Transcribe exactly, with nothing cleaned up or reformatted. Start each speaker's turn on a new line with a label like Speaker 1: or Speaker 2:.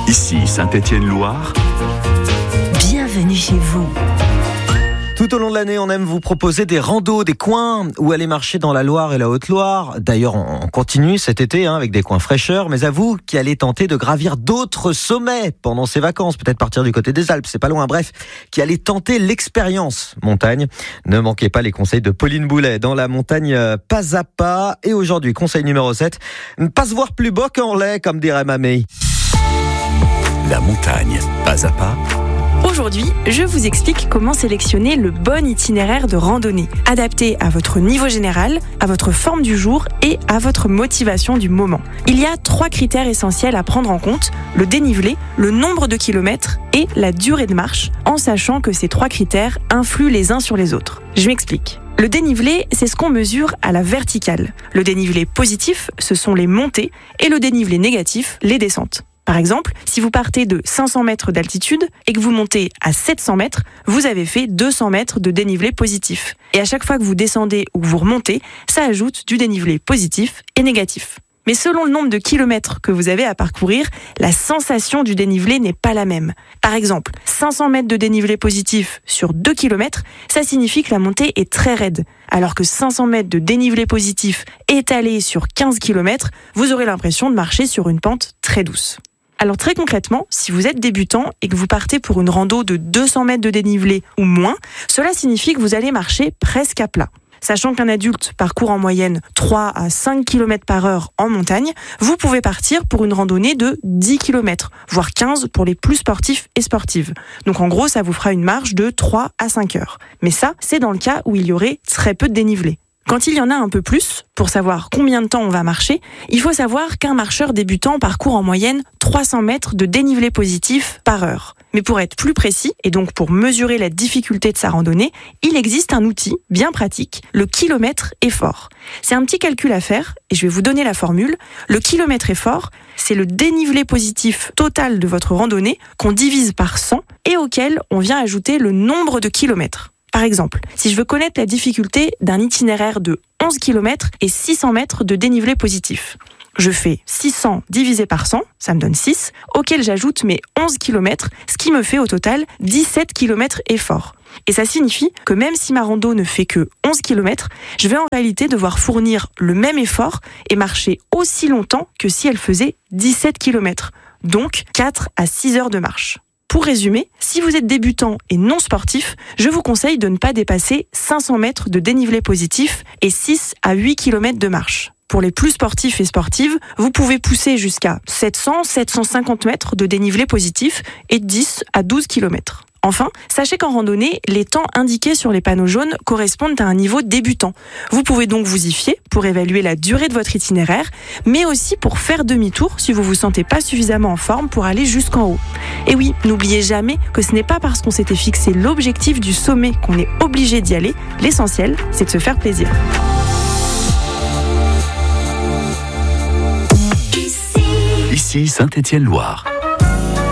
Speaker 1: Ici Saint-Étienne-Loire.
Speaker 2: Bienvenue chez vous.
Speaker 3: Tout au long de l'année, on aime vous proposer des randos, des coins où aller marcher dans la Loire et la Haute-Loire. D'ailleurs, on continue cet été hein, avec des coins fraîcheurs. Mais à vous qui allez tenter de gravir d'autres sommets pendant ces vacances, peut-être partir du côté des Alpes, c'est pas loin. Bref, qui allez tenter l'expérience montagne. Ne manquez pas les conseils de Pauline Boulet dans la montagne pas à pas. Et aujourd'hui, conseil numéro sept, ne pas se voir plus beau qu'en lait, comme dirait Mamie.
Speaker 1: La montagne pas à pas.
Speaker 4: Aujourd'hui, je vous explique comment sélectionner le bon itinéraire de randonnée, adapté à votre niveau général, à votre forme du jour et à votre motivation du moment. Il y a trois critères essentiels à prendre en compte, le dénivelé, le nombre de kilomètres et la durée de marche, en sachant que ces trois critères influent les uns sur les autres. Je m'explique. Le dénivelé, c'est ce qu'on mesure à la verticale. Le dénivelé positif, ce sont les montées et le dénivelé négatif, les descentes. Par exemple, si vous partez de cinq cents mètres d'altitude et que vous montez à sept cents mètres, vous avez fait deux cents mètres de dénivelé positif. Et à chaque fois que vous descendez ou que vous remontez, ça ajoute du dénivelé positif et négatif. Mais selon le nombre de kilomètres que vous avez à parcourir, la sensation du dénivelé n'est pas la même. Par exemple, cinq cents mètres de dénivelé positif sur deux kilomètres, ça signifie que la montée est très raide. Alors que cinq cents mètres de dénivelé positif étalé sur quinze kilomètres, vous aurez l'impression de marcher sur une pente très douce. Alors très concrètement, si vous êtes débutant et que vous partez pour une rando de deux cents mètres de dénivelé ou moins, cela signifie que vous allez marcher presque à plat. Sachant qu'un adulte parcourt en moyenne trois à cinq kilomètres par heure en montagne, vous pouvez partir pour une randonnée de dix kilomètres, voire quinze pour les plus sportifs et sportives. Donc en gros, ça vous fera une marche de trois à cinq heures. Mais ça, c'est dans le cas où il y aurait très peu de dénivelé. Quand il y en a un peu plus, pour savoir combien de temps on va marcher, il faut savoir qu'un marcheur débutant parcourt en moyenne trois cents mètres de dénivelé positif par heure. Mais pour être plus précis, et donc pour mesurer la difficulté de sa randonnée, il existe un outil bien pratique, le kilomètre effort. C'est un petit calcul à faire, et je vais vous donner la formule. Le kilomètre effort, c'est le dénivelé positif total de votre randonnée qu'on divise par cent et auquel on vient ajouter le nombre de kilomètres. Par exemple, si je veux connaître la difficulté d'un itinéraire de onze kilomètres et six cents mètres de dénivelé positif, je fais six cents divisé par cent, ça me donne six, auquel j'ajoute mes onze kilomètres, ce qui me fait au total dix-sept kilomètres effort. Et ça signifie que même si ma rando ne fait que onze kilomètres, je vais en réalité devoir fournir le même effort et marcher aussi longtemps que si elle faisait dix-sept kilomètres, donc quatre à six heures de marche. Pour résumer, si vous êtes débutant et non sportif, je vous conseille de ne pas dépasser cinq cents mètres de dénivelé positif et six à huit kilomètres de marche. Pour les plus sportifs et sportives, vous pouvez pousser jusqu'à sept cents à sept cent cinquante mètres de dénivelé positif et dix à douze kilomètres. Enfin, sachez qu'en randonnée, les temps indiqués sur les panneaux jaunes correspondent à un niveau débutant. Vous pouvez donc vous y fier pour évaluer la durée de votre itinéraire, mais aussi pour faire demi-tour si vous vous sentez pas suffisamment en forme pour aller jusqu'en haut. Et oui, n'oubliez jamais que ce n'est pas parce qu'on s'était fixé l'objectif du sommet qu'on est obligé d'y aller. L'essentiel, c'est de se faire plaisir.
Speaker 1: Ici Saint-Étienne-Loire.